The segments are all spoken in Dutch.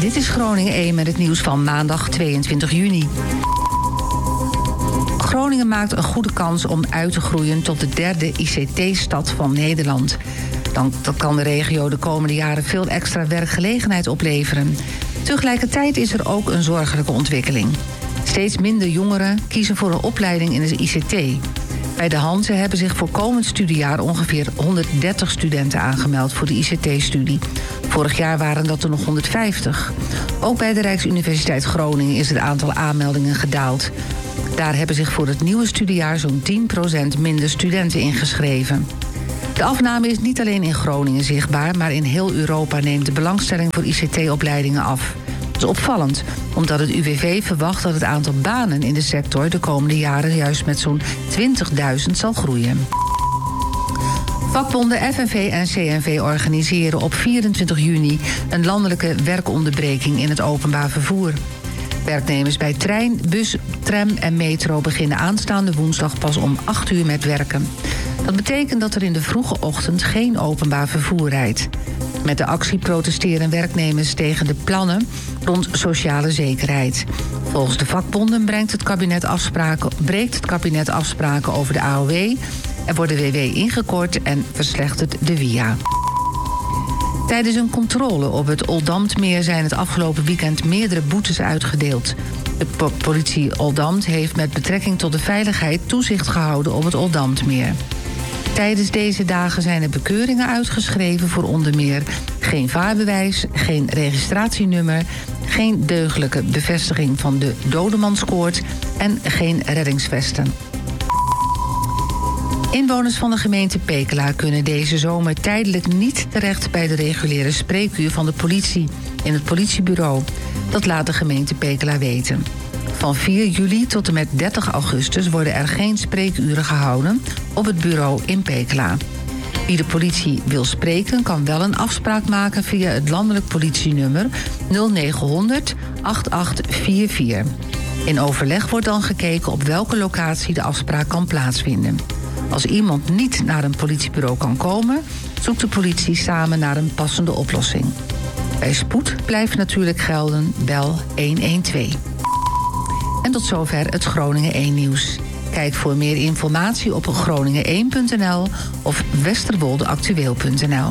Dit is Groningen 1 met het nieuws van maandag 22 juni. Groningen maakt een goede kans om uit te groeien tot de derde ICT-stad van Nederland. Dan kan de regio de komende jaren veel extra werkgelegenheid opleveren. Tegelijkertijd is er ook een zorgelijke ontwikkeling. Steeds minder jongeren kiezen voor een opleiding in de ICT. Bij de Hanze hebben zich voor komend studiejaar ongeveer 130 studenten aangemeld voor de ICT-studie. Vorig jaar waren dat er nog 150. Ook bij de Rijksuniversiteit Groningen is het aantal aanmeldingen gedaald. Daar hebben zich voor het nieuwe studiejaar zo'n 10% minder studenten ingeschreven. De afname is niet alleen in Groningen zichtbaar, maar in heel Europa neemt de belangstelling voor ICT-opleidingen af. Dat is opvallend, omdat het UWV verwacht dat het aantal banen in de sector de komende jaren juist met zo'n 20.000 zal groeien. Vakbonden FNV en CNV organiseren op 24 juni een landelijke werkonderbreking in het openbaar vervoer. Werknemers bij trein, bus, tram en metro beginnen aanstaande woensdag pas om 8 uur met werken. Dat betekent dat er in de vroege ochtend geen openbaar vervoer rijdt. Met de actie protesteren werknemers tegen de plannen rond sociale zekerheid. Volgens de vakbonden breekt het kabinet afspraken over de AOW... er wordt de WW ingekort en verslechtert de WIA. Tijdens een controle op het Oldambtmeer zijn het afgelopen weekend meerdere boetes uitgedeeld. De politie Oldambt heeft met betrekking tot de veiligheid toezicht gehouden op het Oldambtmeer. Tijdens deze dagen zijn er bekeuringen uitgeschreven voor onder meer geen vaarbewijs, geen registratienummer, geen deugdelijke bevestiging van de dodemanskoord en geen reddingsvesten. Inwoners van de gemeente Pekela kunnen deze zomer tijdelijk niet terecht bij de reguliere spreekuur van de politie in het politiebureau. Dat laat de gemeente Pekela weten. Van 4 juli tot en met 30 augustus worden er geen spreekuren gehouden op het bureau in Pekela. Wie de politie wil spreken kan wel een afspraak maken via het landelijk politienummer 0900 8844. In overleg wordt dan gekeken op welke locatie de afspraak kan plaatsvinden. Als iemand niet naar een politiebureau kan komen, zoekt de politie samen naar een passende oplossing. Bij spoed blijft natuurlijk gelden, bel 112. En tot zover het Groningen 1 nieuws. Kijk voor meer informatie op groningen1.nl of westerwoldeactueel.nl.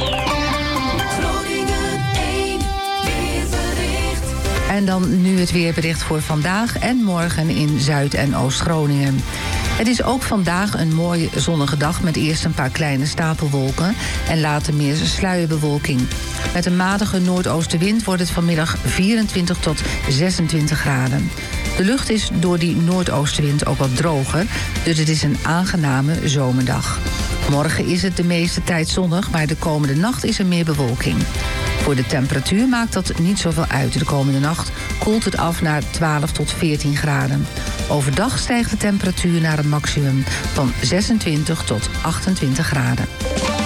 En dan nu het weerbericht voor vandaag en morgen in Zuid- en Oost-Groningen. Het is ook vandaag een mooie zonnige dag met eerst een paar kleine stapelwolken en later meer sluierbewolking. Met een matige noordoostenwind wordt het vanmiddag 24 tot 26 graden. De lucht is door die noordoostenwind ook wat droger, dus het is een aangename zomerdag. Morgen is het de meeste tijd zonnig, maar de komende nacht is er meer bewolking. Voor de temperatuur maakt dat niet zoveel uit. De komende nacht koelt het af naar 12 tot 14 graden. Overdag stijgt de temperatuur naar een maximum van 26 tot 28 graden.